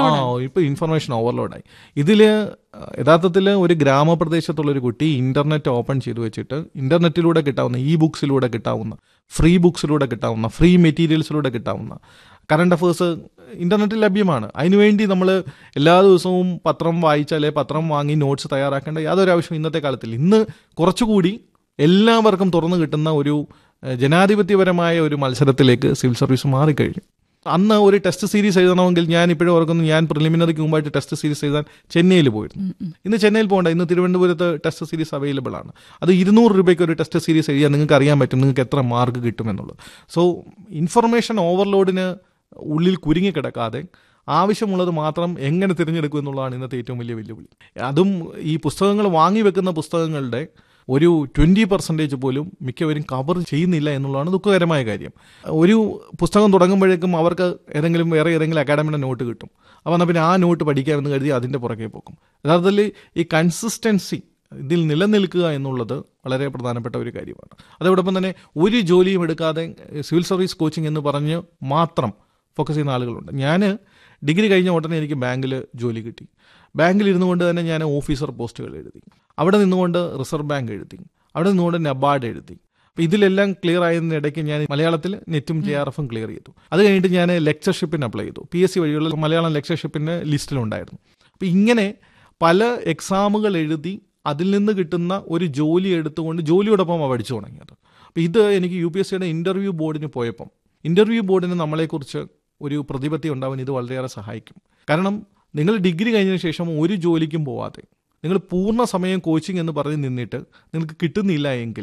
A: ഓവർലോഡായി. ഇതില് യഥാർത്ഥത്തിൽ ഒരു ഗ്രാമപ്രദേശത്തുള്ളൊരു കുട്ടി ഇന്റർനെറ്റ് ഓപ്പൺ ചെയ്തു വെച്ചിട്ട് ഇന്റർനെറ്റിലൂടെ കിട്ടാവുന്ന, ഇ ബുക്സിലൂടെ കിട്ടാവുന്ന, ഫ്രീ ബുക്സിലൂടെ കിട്ടാവുന്ന, ഫ്രീ മെറ്റീരിയൽസിലൂടെ കിട്ടാവുന്ന കറണ്ട് അഫേഴ്സ് ഇന്റർനെറ്റിൽ ലഭ്യമാണ്. അതിനുവേണ്ടി നമ്മൾ എല്ലാ ദിവസവും പത്രം വായിച്ചാലേ പത്രം വാങ്ങി നോട്ട്സ് തയ്യാറാക്കേണ്ട യാതൊരു ആവശ്യം ഇന്നത്തെ കാലത്തിൽ. ഇന്ന് കുറച്ചുകൂടി എല്ലാവർക്കും തുറന്നു കിട്ടുന്ന ഒരു ജനാധിപത്യപരമായ ഒരു മത്സരത്തിലേക്ക് സിവിൽ സർവീസ് മാറിക്കഴിഞ്ഞു. അന്ന് ഒരു ടെസ്റ്റ് സീരീസ് എഴുതണമെങ്കിൽ ഞാൻ ഇപ്പോഴും ഓർക്കുന്നു, ഞാൻ പ്രിലിമിനറിക്ക് മുമ്പായിട്ട് ടെസ്റ്റ് സീരീസ് എഴുതാൻ ചെന്നൈയിൽ പോയിരുന്നു. ഇന്ന് ചെന്നൈയിൽ പോകണ്ട, ഇന്ന് തിരുവനന്തപുരത്ത് ടെസ്റ്റ് സീരീസ് അവൈലബിൾ ആണ്. അത് ഇരുന്നൂറ് രൂപയ്ക്ക് ഒരു ടെസ്റ്റ് സീരീസ് എഴുതിയാൽ നിങ്ങൾക്ക് അറിയാൻ പറ്റും നിങ്ങൾക്ക് എത്ര മാർക്ക് കിട്ടുമെന്നുള്ളത്. സോ ഇൻഫർമേഷൻ ഓവർലോഡിന് ഉള്ളിൽ കുരുങ്ങിക്കിടക്കാതെ ആവശ്യമുള്ളത് മാത്രം എങ്ങനെ തിരഞ്ഞെടുക്കും എന്നുള്ളതാണ് ഇന്നത്തെ ഏറ്റവും വലിയ വെല്ലുവിളി. അതും ഈ പുസ്തകങ്ങൾ വാങ്ങി വെക്കുന്ന പുസ്തകങ്ങളുടെ ഒരു ട്വൻറ്റി പെർസെൻറ്റേജ് പോലും മിക്കവരും കവർ ചെയ്യുന്നില്ല എന്നുള്ളതാണ് ദുഃഖകരമായ കാര്യം. ഒരു പുസ്തകം തുടങ്ങുമ്പോഴേക്കും അവർക്ക് ഏതെങ്കിലും വേറെ ഏതെങ്കിലും അക്കാഡമിയുടെ നോട്ട് കിട്ടും. അപ്പോൾ എന്നാൽ പിന്നെ ആ നോട്ട് പഠിക്കാമെന്ന് കരുതി അതിൻ്റെ പുറകെ പോക്കും. യഥാർത്ഥത്തിൽ ഈ കൺസിസ്റ്റൻസി ഇതിൽ നിലനിൽക്കുക എന്നുള്ളത് വളരെ പ്രധാനപ്പെട്ട ഒരു കാര്യമാണ്. അതോടൊപ്പം തന്നെ ഒരു ജോലിയും എടുക്കാതെ സിവിൽ സർവീസ് കോച്ചിങ് എന്ന് പറഞ്ഞ് മാത്രം ഫോക്കസ് ചെയ്യുന്ന ആളുകളുണ്ട്. ഞാൻ ഡിഗ്രി കഴിഞ്ഞ ഉടനെ എനിക്ക് ബാങ്കിൽ ജോലി കിട്ടി. ബാങ്കിൽ ഇരുന്നു കൊണ്ട് തന്നെ ഞാൻ ഓഫീസർ പോസ്റ്റുകൾ എഴുതി, അവിടെ നിന്നുകൊണ്ട് റിസർവ് ബാങ്ക് എഴുതി, അവിടെ നിന്നുകൊണ്ട് നബാർഡ് എഴുതി. അപ്പോൾ ഇതിലെല്ലാം ക്ലിയർ ആയതിനിടയ്ക്ക് ഞാൻ മലയാളത്തിൽ നെറ്റും ജെ ആർ എഫും ക്ലിയർ ചെയ്തു. അത് കഴിഞ്ഞിട്ട് ഞാൻ ലെക്ചർഷിപ്പിന് അപ്ലൈ ചെയ്തു. പി എസ് സി വഴിയുള്ള മലയാളം ലെക്ചർഷിപ്പിൻ്റെ ലിസ്റ്റിലുണ്ടായിരുന്നു. അപ്പോൾ ഇങ്ങനെ പല എക്സാമുകൾ എഴുതി അതിൽ നിന്ന് കിട്ടുന്ന ഒരു ജോലി എടുത്തുകൊണ്ട് ജോലിയോടൊപ്പം പഠിച്ചു തുടങ്ങിയത്. അപ്പോൾ ഇത് എനിക്ക് യു പി എസ് സിയുടെ ഇൻ്റർവ്യൂ ബോർഡിന് പോയപ്പം ഇൻ്റർവ്യൂ ബോർഡിന് നമ്മളെക്കുറിച്ച് ഒരു പ്രതിപത്തി ഉണ്ടാവാൻ ഇത് വളരെയേറെ സഹായിക്കും. കാരണം നിങ്ങൾ ഡിഗ്രി കഴിഞ്ഞതിന് ശേഷം ഒരു ജോലിക്കും പോവാതെ നിങ്ങൾ പൂർണ്ണ സമയം കോച്ചിങ് എന്ന് പറഞ്ഞ് നിന്നിട്ട് നിങ്ങൾക്ക് കിട്ടുന്നില്ല എങ്കിൽ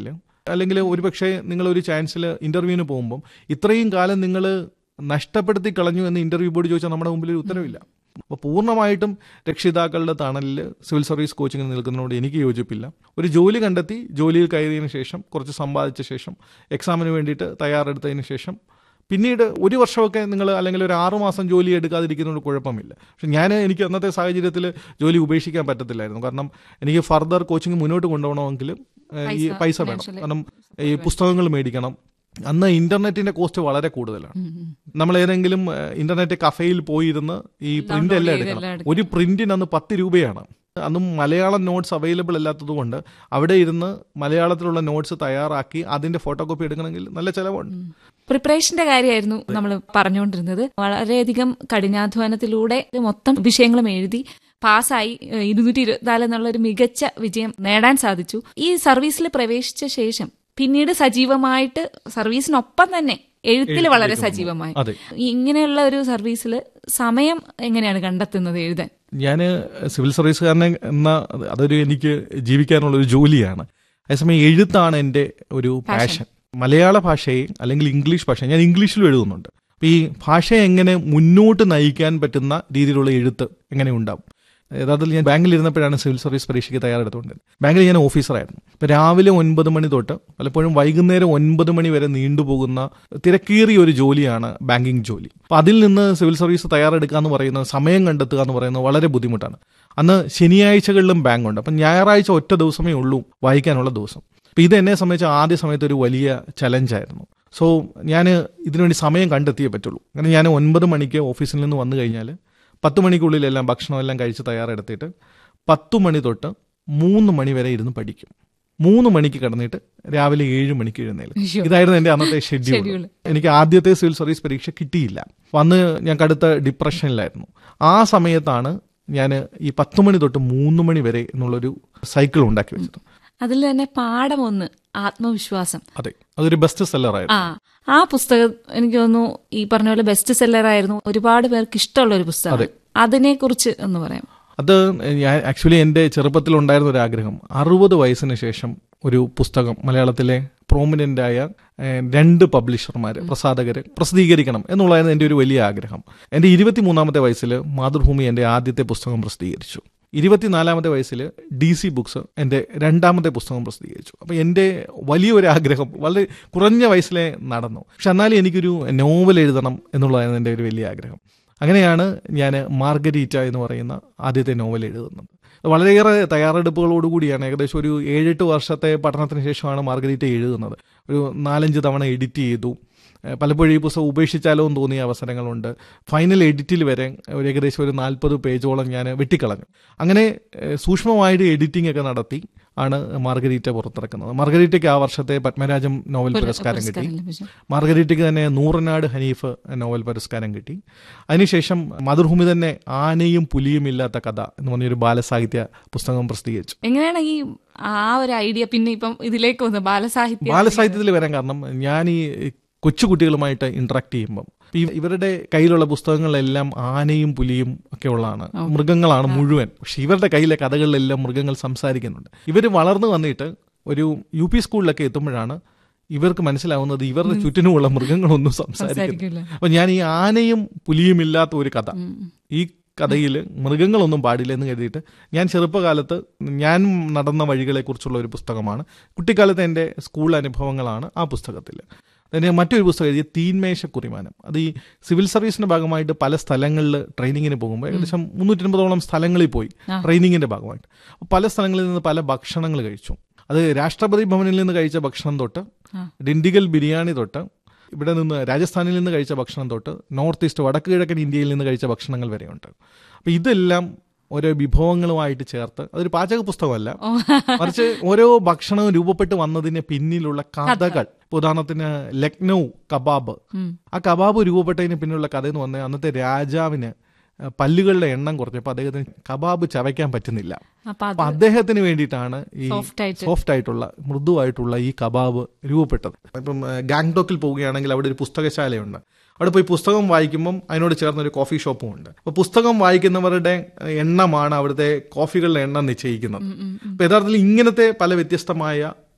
A: അല്ലെങ്കിൽ ഒരുപക്ഷെ നിങ്ങളൊരു ചാൻസിൽ ഇന്റർവ്യൂവിന് പോകുമ്പം ഇത്രയും കാലം നിങ്ങൾ നഷ്ടപ്പെടുത്തി കളഞ്ഞു എന്ന് ഇന്റർവ്യൂ ബോർഡ് ചോദിച്ചാൽ നമ്മുടെ മുമ്പിൽ ഒരു ഉത്തരവില്ല. അപ്പോൾ പൂർണ്ണമായിട്ടും രക്ഷിതാക്കളുടെ തണലിൽ സിവിൽ സർവീസ് കോച്ചിങ്ങിന് നിൽക്കുന്നതിനോട് എനിക്ക് യോജിപ്പില്ല. ഒരു ജോലി കണ്ടെത്തി ജോലിയിൽ കയറിയതിനു ശേഷം കുറച്ച് സമ്പാദിച്ച ശേഷം എക്സാമിന് വേണ്ടിയിട്ട് തയ്യാറെടുത്തതിന് ശേഷം പിന്നീട് ഒരു വർഷമൊക്കെ നിങ്ങൾ അല്ലെങ്കിൽ ഒരു ആറുമാസം ജോലി എടുക്കാതിരിക്കുന്നതുകൊണ്ട് കുഴപ്പമില്ല. പക്ഷെ ഞാൻ എനിക്ക് അന്നത്തെ സാഹചര്യത്തിൽ ജോലി ഉപേക്ഷിക്കാൻ പറ്റത്തില്ലായിരുന്നു. കാരണം എനിക്ക് ഫർദർ കോച്ചിങ് മുന്നോട്ട് കൊണ്ടുപോകണമെങ്കിൽ ഈ പൈസ വേണം. കാരണം ഈ പുസ്തകങ്ങൾ മേടിക്കണം. അന്ന് ഇന്റർനെറ്റിന്റെ കോസ്റ്റ് വളരെ കൂടുതലാണ്. നമ്മൾ ഏതെങ്കിലും ഇന്റർനെറ്റ് കഫേയിൽ പോയിരുന്ന് ഈ പ്രിന്റ് എല്ലാം എടുക്കണം. ഒരു പ്രിന്റിന് അന്ന് പത്ത് രൂപയാണ്. അന്നും മലയാളം നോട്ട്സ് അവൈലബിൾ അല്ലാത്തത് കൊണ്ട് അവിടെ ഇരുന്ന് മലയാളത്തിലുള്ള നോട്ട്സ് തയ്യാറാക്കി അതിന്റെ ഫോട്ടോ കോപ്പി എടുക്കണമെങ്കിൽ നല്ല ചിലവുണ്ട്.
B: പ്രിപ്പറേഷന്റെ കാര്യമായിരുന്നു നമ്മൾ പറഞ്ഞുകൊണ്ടിരുന്നത്. വളരെയധികം കഠിനാധ്വാനത്തിലൂടെ മൊത്തം വിഷയങ്ങളും എഴുതി പാസ്സായി ഇരുന്നൂറ്റി ഇരുപത്തിനാല് എന്നുള്ള ഒരു മികച്ച വിജയം നേടാൻ സാധിച്ചു. ഈ സർവീസിൽ പ്രവേശിച്ച ശേഷം പിന്നീട് സജീവമായിട്ട് സർവീസിനൊപ്പം തന്നെ എഴുത്തിൽ വളരെ സജീവമായി. ഇങ്ങനെയുള്ള ഒരു സർവീസിൽ സമയം എങ്ങനെയാണ് കണ്ടെത്തുന്നത് എഴുതാൻ?
A: ഞാൻ സിവിൽ സർവീസുകാരനെ എന്ന അതൊരു എനിക്ക് ജീവിക്കാനുള്ള ഒരു ജോലിയാണ്. അതേസമയം എഴുത്താണ് എൻ്റെ ഒരു പാഷൻ. മലയാള ഭാഷയെ അല്ലെങ്കിൽ ഇംഗ്ലീഷ് ഭാഷ, ഞാൻ ഇംഗ്ലീഷിലും എഴുതുന്നുണ്ട്. അപ്പോൾ ഈ ഭാഷയെ എങ്ങനെ മുന്നോട്ട് നയിക്കാൻ പറ്റുന്ന രീതിയിലുള്ള എഴുത്ത് എങ്ങനെ ഉണ്ടാവും? യഥാർത്ഥത്തിൽ ഞാൻ ബാങ്കിൽ ഇരുന്നപ്പോഴാണ് സിവിൽ സർവീസ് പരീക്ഷയ്ക്ക് തയ്യാറെടുത്തുകൊണ്ടിരുന്നത്. ബാങ്കിൽ ഞാൻ ഓഫീസറായിരുന്നു. ഇപ്പോൾ രാവിലെ ഒൻപത് മണി തൊട്ട് പലപ്പോഴും വൈകുന്നേരം ഒൻപത് മണി വരെ നീണ്ടുപോകുന്ന തിരക്കേറിയ ഒരു ജോലിയാണ് ബാങ്കിങ് ജോലി. അപ്പോൾ അതിൽ നിന്ന് സിവിൽ സർവീസ് തയ്യാറെടുക്കുക എന്ന് പറയുന്നത്, സമയം കണ്ടെത്തുക എന്ന് പറയുന്നത് വളരെ ബുദ്ധിമുട്ടാണ്. അന്ന് ശനിയാഴ്ചകളിലും ബാങ്കുണ്ട്. അപ്പം ഞായറാഴ്ച ഒറ്റ ദിവസമേ ഉള്ളൂ വായിക്കാനുള്ള ദിവസം. അപ്പോൾ ഇത് എന്നെ സംബന്ധിച്ച് ആദ്യ സമയത്ത് ഒരു വലിയ ചലഞ്ചായിരുന്നു. സോ ഞാൻ ഇതിനുവേണ്ടി സമയം കണ്ടെത്തിയേ പറ്റുള്ളൂ. അങ്ങനെ ഞാൻ ഒൻപത് മണിക്ക് ഓഫീസിൽ നിന്ന് വന്നു കഴിഞ്ഞാൽ പത്ത് മണിക്കുള്ളിലെല്ലാം ഭക്ഷണമെല്ലാം കഴിച്ച് തയ്യാറെടുത്തിട്ട് പത്തു മണി തൊട്ട് മൂന്ന് മണി വരെ ഇരുന്ന് പഠിക്കും. മൂന്ന് മണിക്ക് കിടന്നിട്ട് രാവിലെ ഏഴ് മണിക്ക് എഴുന്നേലും. ഇതായിരുന്നു എൻ്റെ അന്നത്തെ ഷെഡ്യൂൾ. എനിക്ക് ആദ്യത്തെ സിവിൽ സർവീസ് പരീക്ഷ കിട്ടിയില്ല. വന്ന് ഞാൻ കടുത്ത ഡിപ്രഷനിലായിരുന്നു. ആ സമയത്താണ് ഞാൻ ഈ പത്ത് മണി തൊട്ട് മൂന്ന് മണി വരെ എന്നുള്ളൊരു സൈക്കിൾ ഉണ്ടാക്കി വെച്ചത്.
B: അതിൽ തന്നെ പാഠം ഒന്ന് ആത്മവിശ്വാസം.
A: അതെ, അതൊരു ബെസ്റ്റ് സെല്ലർ ആയിരുന്നു.
B: ആ പുസ്തകം എനിക്ക് തോന്നുന്നു ഈ പറഞ്ഞ പോലെ ബെസ്റ്റ് സെല്ലർ ആയിരുന്നു. ഒരുപാട് പേർക്ക് ഇഷ്ടമുള്ള ഒരു പുസ്തകം. അതിനെ കുറിച്ച് ഒന്ന് പറയാം.
A: അത് ഞാൻ ആക്ച്വലി എൻ്റെ ചെറുപ്പത്തിൽ ഉണ്ടായിരുന്ന ഒരു ആഗ്രഹം, അറുപത് വയസ്സിന് ശേഷം ഒരു പുസ്തകം മലയാളത്തിലെ പ്രോമിനന്റ് ആയ രണ്ട് പബ്ലിഷർമാർ പ്രസാധകർ പ്രസിദ്ധീകരിക്കണം എന്നുള്ളതായിരുന്നു എൻ്റെ ഒരു വലിയ ആഗ്രഹം. എൻ്റെ ഇരുപത്തിമൂന്നാമത്തെ വയസ്സിൽ മാതൃഭൂമി എൻ്റെ ആദ്യത്തെ പുസ്തകം പ്രസിദ്ധീകരിച്ചു. ഇരുപത്തിനാലാമത്തെ വയസ്സിൽ ഡി സി ബുക്സ് എൻ്റെ രണ്ടാമത്തെ പുസ്തകം പ്രസിദ്ധീകരിച്ചു. അപ്പോൾ എൻ്റെ വലിയൊരു ആഗ്രഹം വളരെ കുറഞ്ഞ വയസ്സിലെ നടന്നു. പക്ഷെ എന്നാലും എനിക്കൊരു നോവൽ എഴുതണം എന്നുള്ളതായിരുന്നു എൻ്റെ ഒരു വലിയ ആഗ്രഹം. അങ്ങനെയാണ് ഞാൻ മാർഗരീറ്റ എന്ന് പറയുന്ന ആദ്യത്തെ നോവൽ എഴുതുന്നത്. വളരെയേറെ തയ്യാറെടുപ്പുകളോടുകൂടിയാണ്. ഏകദേശം ഒരു ഏഴെട്ട് വർഷത്തെ പഠനത്തിന് ശേഷമാണ് മാർഗരീറ്റ എഴുതുന്നത്. ഒരു നാലഞ്ച് തവണ എഡിറ്റ് ചെയ്തു. പലപ്പോഴും ഈ പുസ്തകം ഉപേക്ഷിച്ചാലോ എന്ന് തോന്നിയ അവസരങ്ങളുണ്ട്. ഫൈനൽ എഡിറ്റിൽ വരെ ഒരു ഏകദേശം ഒരു നാൽപ്പത് പേജോളം ഞാൻ വെട്ടിക്കളഞ്ഞു. അങ്ങനെ സൂക്ഷ്മമായിട്ട് എഡിറ്റിംഗ് ഒക്കെ നടത്തി ആണ് മാർഗരീറ്റ പുറത്തിറക്കുന്നത്. മാർഗരീറ്റയ്ക്ക് ആ വർഷത്തെ പത്മരാജം നോവൽ പുരസ്കാരം കിട്ടി. മാർഗരീറ്റയ്ക്ക് തന്നെ നൂറനാട് ഹനീഫ് നോവൽ പുരസ്കാരം കിട്ടി. അതിനുശേഷം മാതൃഭൂമി തന്നെ ആനയും പുലിയും ഇല്ലാത്ത കഥ എന്ന് പറഞ്ഞൊരു ബാലസാഹിത്യ പുസ്തകം പ്രസിദ്ധീകരിച്ചു.
B: എങ്ങനെയാണ് ഈ ആ ഒരു ഐഡിയ പിന്നെ ഇപ്പം ഇതിലേക്ക് വന്നത്? ബാലസാഹിത്യ
A: ബാലസാഹിത്യത്തിൽ വരാൻ കാരണം, ഞാൻ ഈ കൊച്ചുകുട്ടികളുമായിട്ട് ഇന്ററാക്ട് ചെയ്യുമ്പം ഈ ഇവരുടെ കയ്യിലുള്ള പുസ്തകങ്ങളെല്ലാം ആനയും പുലിയും ഒക്കെ ഉള്ളതാണ്, മൃഗങ്ങളാണ് മുഴുവൻ. പക്ഷെ ഇവരുടെ കയ്യിലെ കഥകളിലെല്ലാം മൃഗങ്ങൾ സംസാരിക്കുന്നുണ്ട്. ഇവർ വളർന്നു വന്നിട്ട് ഒരു യു പി സ്കൂളിലൊക്കെ എത്തുമ്പോഴാണ് ഇവർക്ക് മനസ്സിലാവുന്നത് ഇവരുടെ ചുറ്റിനുമുള്ള മൃഗങ്ങളൊന്നും സംസാരിക്കില്ല. അപ്പൊ ഞാൻ ഈ ആനയും പുലിയും ഇല്ലാത്ത ഒരു കഥ, ഈ കഥയിൽ മൃഗങ്ങളൊന്നും പാടില്ല എന്ന് കരുതിയിട്ട് ഞാൻ ചെറുപ്പകാലത്ത് ഞാൻ നടന്ന വഴികളെക്കുറിച്ചുള്ള ഒരു പുസ്തകമാണ്. കുട്ടിക്കാലത്ത് എൻ്റെ സ്കൂൾ അനുഭവങ്ങളാണ് ആ പുസ്തകത്തിൽ. അതിന് മറ്റൊരു പുസ്തകം എഴുതിയ തീന്മേശ കുറിമാനം. അത് ഈ സിവിൽ സർവീസിന്റെ ഭാഗമായിട്ട് പല സ്ഥലങ്ങളിൽ ട്രെയിനിങ്ങിന് പോകുമ്പോൾ ഏകദേശം മുന്നൂറ്റി അൻപതോളം സ്ഥലങ്ങളിൽ പോയി ട്രെയിനിങ്ങിന്റെ ഭാഗമായിട്ട് പല സ്ഥലങ്ങളിൽ നിന്ന് പല ഭക്ഷണങ്ങൾ കഴിച്ചു. അത് രാഷ്ട്രപതി ഭവനിൽ നിന്ന് കഴിച്ച ഭക്ഷണം തൊട്ട് ഡിണ്ടിഗൽ ബിരിയാണി തൊട്ട് ഇവിടെ നിന്ന് രാജസ്ഥാനിൽ നിന്ന് കഴിച്ച ഭക്ഷണം തൊട്ട് നോർത്ത് ഈസ്റ്റ് വടക്ക് കിഴക്കൻ ഇന്ത്യയിൽ നിന്ന് കഴിച്ച ഭക്ഷണങ്ങൾ വരെയുണ്ട്. അപ്പം ഇതെല്ലാം ഓരോ വിഭവങ്ങളുമായിട്ട് ചേർത്ത്, അതൊരു പാചക പുസ്തകമല്ല, മറിച്ച് ഓരോ ഭക്ഷണവും രൂപപ്പെട്ട് വന്നതിന് പിന്നിലുള്ള കഥകൾ. ഉദാഹരണത്തിന് ലക്നൗ കബാബ്, ആ കബാബ് രൂപപ്പെട്ടതിന് പിന്നിലുള്ള കഥ എന്ന് പറഞ്ഞാൽ അന്നത്തെ രാജാവിന് പല്ലുകളുടെ എണ്ണം കുറഞ്ഞപ്പോൾ അദ്ദേഹത്തിന് കബാബ് ചവയ്ക്കാൻ പറ്റുന്നില്ല. അപ്പൊ അദ്ദേഹത്തിന് വേണ്ടിയിട്ടാണ് ഈ സോഫ്റ്റ് ആയിട്ടുള്ള മൃദുവായിട്ടുള്ള ഈ കബാബ് രൂപപ്പെട്ടത്. ഇപ്പം ഗാങ്ടോക്കിൽ പോവുകയാണെങ്കിൽ അവിടെ ഒരു പുസ്തകശാലയുണ്ട്. അവിടെ പോയി പുസ്തകം വായിക്കുമ്പം അതിനോട് ചേർന്നൊരു കോഫി ഷോപ്പും ഉണ്ട്. അപ്പോൾ പുസ്തകം വായിക്കുന്നവരുടെ എണ്ണമാണ് അവിടുത്തെ കോഫികളുടെ എണ്ണം നിശ്ചയിക്കുന്നത്. അപ്പോൾ യഥാർത്ഥത്തിൽ ഇങ്ങനത്തെ പല വ്യത്യസ്തമായ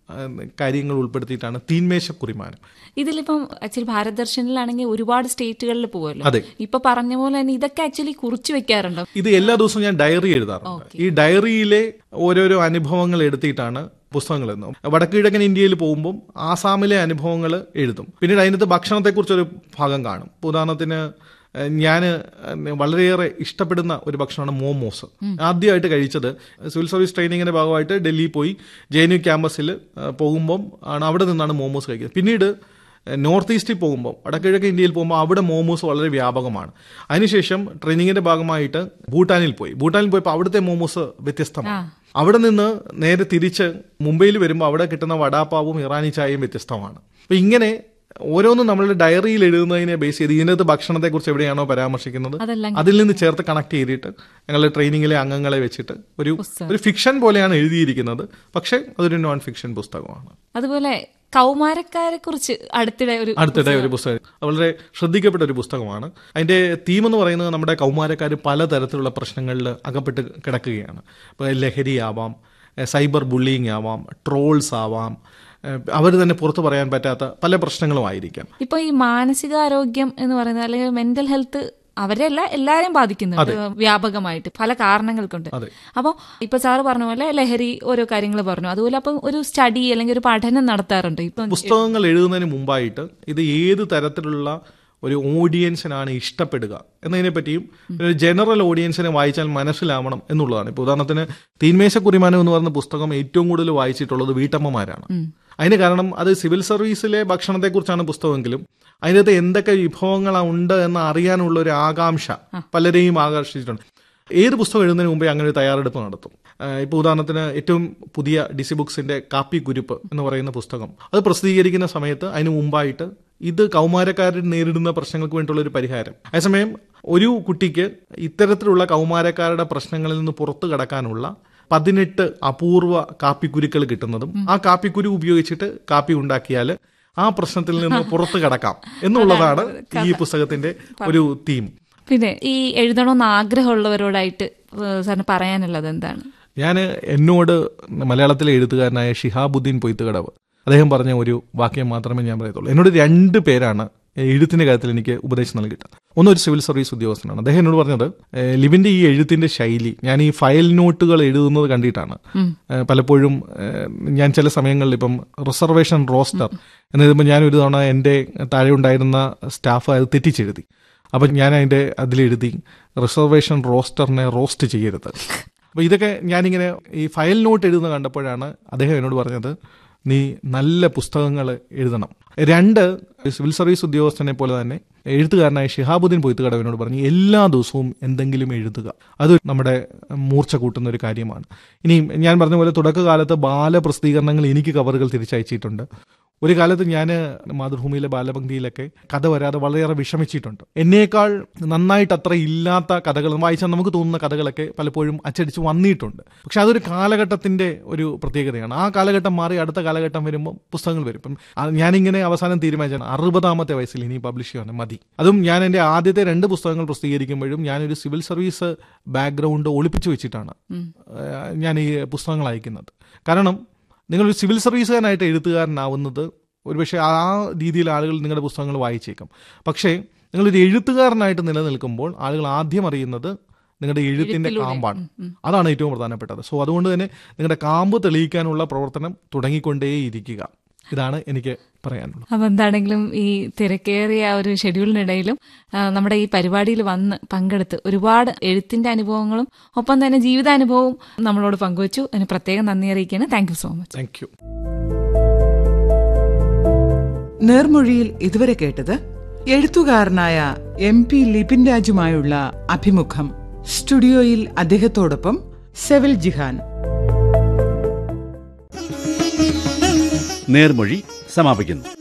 A: കാര്യങ്ങൾ ഉൾപ്പെടുത്തിയിട്ടാണ് തീന്മേശക്കുറിമാനം.
B: ഇതിലിപ്പം ആക്ച്വലി ഭാരത് ദർശനിലാണെങ്കിൽ ഒരുപാട് സ്റ്റേറ്റുകളിൽ പോകുമല്ലോ.
A: അതെ,
B: ഇപ്പൊ പറഞ്ഞ പോലെ തന്നെ ഇതൊക്കെ ആക്ച്വലി കുറിച്ച് വെക്കാറുണ്ടോ?
A: ഇത് എല്ലാ ദിവസവും ഞാൻ ഡയറി എഴുതാറുണ്ട്. ഈ ഡയറിയിലെ ഓരോരോ അനുഭവങ്ങൾ എടുത്തിട്ടാണ് പുസ്തകങ്ങൾ എന്നും. വടക്ക് കിഴക്കൻ ഇന്ത്യയിൽ പോകുമ്പോൾ ആസാമിലെ അനുഭവങ്ങൾ എഴുതും. പിന്നീട് അതിനകത്ത് ഭക്ഷണത്തെക്കുറിച്ചൊരു ഭാഗം കാണും. ഉദാഹരണത്തിന് ഞാൻ വളരെയേറെ ഇഷ്ടപ്പെടുന്ന ഒരു ഭക്ഷണമാണ് മോമോസ്. ആദ്യമായിട്ട് കഴിച്ചത് സിവിൽ സർവീസ് ട്രെയിനിങ്ങിന്റെ ഭാഗമായിട്ട് ഡൽഹി പോയി ജെ എൻ യു ക്യാമ്പസിൽ പോകുമ്പം ആണ്, അവിടെ നിന്നാണ് മോമോസ് കഴിക്കുന്നത്. പിന്നീട് നോർത്ത് ഈസ്റ്റിൽ പോകുമ്പോൾ, വടക്കിഴക്കൻ ഇന്ത്യയിൽ പോകുമ്പോൾ അവിടെ മോമോസ് വളരെ വ്യാപകമാണ്. അതിനുശേഷം ട്രെയിനിങ്ങിന്റെ ഭാഗമായിട്ട് ഭൂട്ടാനിൽ പോയി. ഭൂട്ടാനിൽ പോയപ്പോൾ അവിടുത്തെ മോമോസ് വ്യത്യസ്തമാണ്. അവിടെ നിന്ന് നേരെ തിരിച്ച് മുംബൈയിൽ വരുമ്പോൾ അവിടെ കിട്ടുന്ന വടാപ്പാവും ഇറാനി ചായയും വ്യത്യസ്തമാണ്. അപ്പം ഇങ്ങനെ ഓരോന്നും നമ്മളുടെ ഡയറിയിൽ എഴുതുന്നതിനെ ബേസ് ചെയ്ത് ഇതിനകത്ത് ഭക്ഷണത്തെക്കുറിച്ച് എവിടെയാണോ പരാമർശിക്കുന്നത് അതിൽ നിന്ന് ചേർത്ത് കണക്ട് ചെയ്തിട്ട് ഞങ്ങളുടെ ട്രെയിനിങ്ങിലെ അംഗങ്ങളെ വെച്ചിട്ട് ഒരു ഒരു ഫിക്ഷൻ പോലെയാണ് എഴുതിയിരിക്കുന്നത്. പക്ഷെ അതൊരു നോൺ ഫിക്ഷൻ പുസ്തകമാണ്.
B: അതുപോലെ കൗമാരക്കാരെ കുറിച്ച് അടുത്തിടെ ഒരു
A: അടുത്തിടെ ഒരു പുസ്തകം വളരെ ശ്രദ്ധിക്കപ്പെട്ട ഒരു പുസ്തകമാണ്. അതിന്റെ തീം എന്ന് പറയുന്നത് നമ്മുടെ കൗമാരക്കാർ പലതരത്തിലുള്ള പ്രശ്നങ്ങളിൽ അകപ്പെട്ട് കിടക്കുകയാണ്. ഇപ്പോൾ ലഹരി ആവാം, സൈബർ ബുള്ളിങ് ആവാം, ട്രോൾസ് ആവാം, അവർ തന്നെ പുറത്തു പറയാൻ പറ്റാത്ത പല പ്രശ്നങ്ങളും ആയിരിക്കാം.
B: ഇപ്പൊ ഈ മാനസികാരോഗ്യം എന്ന് പറയുന്നത് അല്ലെങ്കിൽ മെന്റൽ ഹെൽത്ത് അവരെല്ല എല്ലാരെയും ബാധിക്കുന്നുണ്ട് വ്യാപകമായിട്ട് പല കാരണങ്ങൾ കൊണ്ട്. അപ്പോൾ ഇപ്പൊ സാറ് പറഞ്ഞ പോലെ ലഹരി ഓരോ കാര്യങ്ങൾ പറഞ്ഞു. അതുപോലെ അപ്പം ഒരു സ്റ്റഡി അല്ലെങ്കിൽ ഒരു പഠനം നടത്താറുണ്ട്. ഇപ്പൊ
A: പുസ്തകങ്ങൾ എഴുതുന്നതിന് മുമ്പായിട്ട് ഇത് ഏത് തരത്തിലുള്ള ഒരു ഓഡിയൻസിനാണ് ഇഷ്ടപ്പെടുക എന്നതിനെ പറ്റിയും ഒരു ജനറൽ ഓഡിയൻസിനെ വായിച്ചാൽ മനസ്സിലാവണം എന്നുള്ളതാണ്. ഇപ്പോൾ ഉദാഹരണത്തിന് തീന്മേശക്കുറിമാനം എന്ന് പറയുന്ന പുസ്തകം ഏറ്റവും കൂടുതൽ വായിച്ചിട്ടുള്ളത് വീട്ടമ്മമാരാണ്. അതിന് കാരണം അത് സിവിൽ സർവീസിലെ ഭക്ഷണത്തെക്കുറിച്ചാണ് പുസ്തകമെങ്കിലും അതിനകത്ത് എന്തൊക്കെ വിഭവങ്ങളുണ്ട് എന്ന് അറിയാനുള്ള ഒരു ആകാംക്ഷ പലരെയും ആകർഷിച്ചിട്ടുണ്ട്. ഏത് പുസ്തകം എഴുതുന്നതിന് മുമ്പേ അങ്ങനെ ഒരു തയ്യാറെടുപ്പ് നടത്തും. ഇപ്പോൾ ഉദാഹരണത്തിന് ഏറ്റവും പുതിയ ഡിസി ബുക്സിന്റെ കാപ്പി കുരുപ്പ് എന്ന് പറയുന്ന പുസ്തകം അത് പ്രസിദ്ധീകരിക്കുന്ന സമയത്ത് അതിന് മുമ്പായിട്ട് ഇത് കൗമാരക്കാരൻ നേരിടുന്ന പ്രശ്നങ്ങൾക്ക് വേണ്ടിയുള്ള ഒരു പരിഹാരം. അതേസമയം ഒരു കുട്ടിക്ക് ഇത്തരത്തിലുള്ള കൗമാരക്കാരുടെ പ്രശ്നങ്ങളിൽ നിന്ന് പുറത്തു കടക്കാനുള്ള പതിനെട്ട് അപൂർവ കാപ്പിക്കുരുക്കൾ കിട്ടുന്നതും ആ കാപ്പിക്കുരു ഉപയോഗിച്ചിട്ട് കാപ്പി ഉണ്ടാക്കിയാൽ ആ പ്രശ്നത്തിൽ നിന്ന് പുറത്തു കടക്കാം എന്നുള്ളതാണ് ഈ പുസ്തകത്തിന്റെ ഒരു തീം.
B: പിന്നെ ഈ എഴുതണമെന്ന് ആഗ്രഹമുള്ളവരോടായിട്ട് സാറിന് പറയാനുള്ളത് എന്താണ്?
A: ഞാൻ എന്നോട് മലയാളത്തിലെ എഴുത്തുകാരനായ ഷിഹാബുദ്ദീൻ പൊയ്ത്തുകടവ് അദ്ദേഹം പറഞ്ഞ ഒരു വാക്യം മാത്രമേ ഞാൻ പറയത്തുള്ളൂ. എന്നോട് രണ്ട് പേരാണ് എഴുത്തിന്റെ കാര്യത്തിൽ എനിക്ക് ഉപദേശം നൽകിയിട്ട്. ഒന്നൊരു സിവിൽ സർവീസ് ഉദ്യോഗസ്ഥനാണ്. അദ്ദേഹം എന്നോട് പറഞ്ഞത്, ലിബിന്റെ ഈ എഴുത്തിന്റെ ശൈലി ഞാൻ ഈ ഫയൽ നോട്ടുകൾ എഴുതുന്നത് കണ്ടിട്ടാണ്. പലപ്പോഴും ഞാൻ ചില സമയങ്ങളിൽ ഇപ്പം റിസർവേഷൻ റോസ്റ്റർ എന്നെഴുതുമ്പോൾ ഞാൻ ഒരു തവണ എൻ്റെ താഴെ ഉണ്ടായിരുന്ന സ്റ്റാഫ് അത് തെറ്റിച്ചെഴുതി. അപ്പം ഞാൻ അതിൻ്റെ അതിലെഴുതി റിസർവേഷൻ റോസ്റ്ററിനെ റോസ്റ്റ് ചെയ്യരുത്. അപ്പോൾ ഇതൊക്കെ ഞാനിങ്ങനെ ഈ ഫയൽ നോട്ട് എഴുതുന്ന കണ്ടപ്പോഴാണ് അദ്ദേഹം എന്നോട് പറഞ്ഞത്, നീ നല്ല പുസ്തകങ്ങൾ എഴുതണം. രണ്ട്, സിവിൽ സർവീസ് ഉദ്യോഗസ്ഥനെ പോലെ തന്നെ എഴുത്തുകാരനായ ഷിഹാബുദ്ദീൻ പൊയ്ത്തുകടവിനോട് പറഞ്ഞു, എല്ലാ ദിവസവും എന്തെങ്കിലും എഴുതുക. അത് നമ്മുടെ മൂർച്ച കൂട്ടുന്ന ഒരു കാര്യമാണ്. ഇനി ഞാൻ പറഞ്ഞ പോലെ തുടക്കകാലത്ത് ബാലപ്രസിദ്ധീകരണങ്ങൾ എനിക്ക് കവറുകൾ തിരിച്ചയച്ചിട്ടുണ്ട്. ഒരു കാലത്ത് ഞാൻ മാതൃഭൂമിയിലെ ബാലപംക്തിയിലൊക്കെ കഥ വരാതെ വളരെയേറെ വിഷമിച്ചിട്ടുണ്ട്. എന്നേക്കാൾ നന്നായിട്ട് അത്ര ഇല്ലാത്ത കഥകൾ വായിച്ചാൽ നമുക്ക് തോന്നുന്ന കഥകളൊക്കെ പലപ്പോഴും അച്ചടിച്ച് വന്നിട്ടുണ്ട്. പക്ഷെ അതൊരു കാലഘട്ടത്തിന്റെ ഒരു പ്രത്യേകതയാണ്. ആ കാലഘട്ടം മാറി അടുത്ത കാലഘട്ടം വരുമ്പോൾ പുസ്തകങ്ങൾ വരും. ഇപ്പം ഞാനിങ്ങനെ അവസാനം തീരുമാനിച്ചാണ് അറുപതാമത്തെ വയസ്സിൽ ഇനി പബ്ലിഷ് ചെയ്യാൻ മതി. അതും ഞാൻ എൻ്റെ ആദ്യത്തെ രണ്ട് പുസ്തകങ്ങൾ പ്രസിദ്ധീകരിക്കുമ്പോഴും ഞാനൊരു സിവിൽ സർവീസ് ബാക്ക്ഗ്രൗണ്ട് ഒളിപ്പിച്ചു വെച്ചിട്ടാണ് ഞാൻ ഈ പുസ്തകങ്ങൾ അയക്കുന്നത്. കാരണം നിങ്ങളൊരു സിവിൽ സർവീസുകാരനായിട്ട് എഴുത്തുകാരനാവുന്നത് ഒരുപക്ഷെ ആ രീതിയിൽ ആളുകൾ നിങ്ങളുടെ പുസ്തകങ്ങൾ വായിച്ചേക്കാം. പക്ഷേ നിങ്ങളൊരു എഴുത്തുകാരനായിട്ട് നിലനിൽക്കുമ്പോൾ ആളുകൾ ആദ്യം അറിയുന്നത് നിങ്ങളുടെ എഴുത്തിന്റെ കാമ്പാണ്. അതാണ് ഏറ്റവും പ്രധാനപ്പെട്ടത്. സോ അതുകൊണ്ട് തന്നെ നിങ്ങളുടെ കാമ്പ് തെളിയിക്കാനുള്ള പ്രവർത്തനം തുടങ്ങിക്കൊണ്ടേയിരിക്കുക. ഇതാണ് എനിക്ക് പറയാനുള്ളത്.
B: അപ്പം എന്താണെങ്കിലും ഈ തിരക്കേറിയ ഒരു ഷെഡ്യൂളിനിടയിലും നമ്മുടെ ഈ പരിപാടിയിൽ വന്ന് പങ്കെടുത്ത് ഒരുപാട് എഴുത്തിന്റെ അനുഭവങ്ങളും ഒപ്പം തന്നെ ജീവിതാനുഭവവും നമ്മളോട് പങ്കുവച്ചു. അതിന് പ്രത്യേകം നന്ദി അറിയിക്കുകയാണ്. Thank you so much.
A: Thank you.
C: നേർമൊഴിയിൽ ഇതുവരെ കേട്ടത് എഴുത്തുകാരനായ എം പി ലിപിൻ രാജുമായുള്ള അഭിമുഖം. സ്റ്റുഡിയോയിൽ അദ്ദേഹത്തോടൊപ്പം സെവിൽ ജിഹാൻ.
D: നേർമൊഴി സമാപിക്കുന്നു.